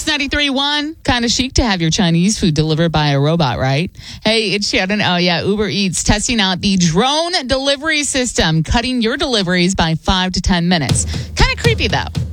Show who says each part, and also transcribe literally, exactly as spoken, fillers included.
Speaker 1: ninety-three point one. Kind of chic to have your Chinese food delivered by a robot, right? Hey, it's Shannon. Oh, yeah. Uber Eats testing out the drone delivery system, cutting your deliveries by five to ten minutes. Kind of creepy, though.